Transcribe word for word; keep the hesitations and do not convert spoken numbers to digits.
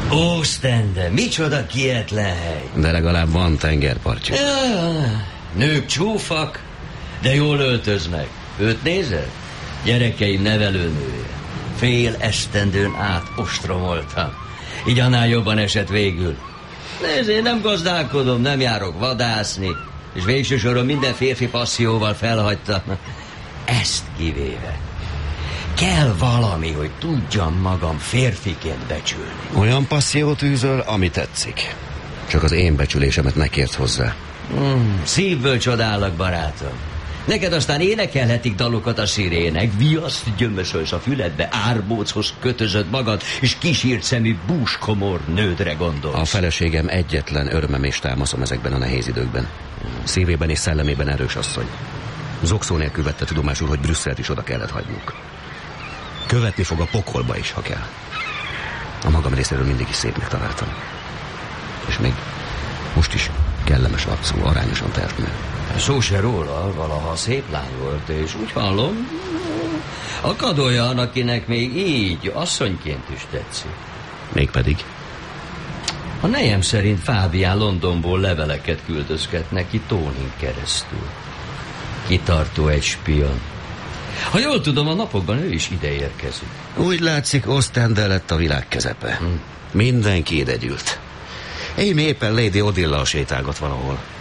Ósztende, micsoda kietlen hely. De legalább van tengerpartja. Ja, nők csúfak, de jól öltöznek. Őt nézed? Gyerekeim nevelőnője. Fél esztendőn át ostromoltam. Így annál jobban esett végül. Nézd, én nem gazdálkodom, nem járok vadászni, és végső soron minden férfi passzióval felhagytam. Ezt kivéve. Kell valami, hogy tudjam magam férfiként becsülni. Olyan passziót űzöl, ami tetszik. Csak az én becsülésemet ne kérd hozzá. Mm, szívből csodálok, barátom. Neked aztán énekelhetik dalokat a szirének, viaszt gyömösölsz a füledbe, árbóchoz kötözöd magad, és kisírt szemű búskomor nődre gondolsz. A feleségem egyetlen örömem és támaszom ezekben a nehéz időkben. Szívében és szellemében erős asszony. Zokszó nélkül vette tudomásul, hogy Brüsszelt is oda kellett hagynunk. Követni fog a pokolba is, ha kell. A magam részéről mindig is szépnek találtam. És még most is kellemes arcú, arányosan tert nő. Szó se róla, valaha szép lány volt, és úgy hallom, akad olyan, akinek még így asszonyként is tetszik. Mégpedig? A nejem szerint Fábián Londonból leveleket küldözget neki Tónin keresztül. Kitartó egy spion. Ha jól tudom, a napokban ő is ide érkezik. Úgy látszik, Ostende lett a világ kezepe. Hm. Mindenki ide gyűlt. Én éppen Lady Odillal sétálgat valahol.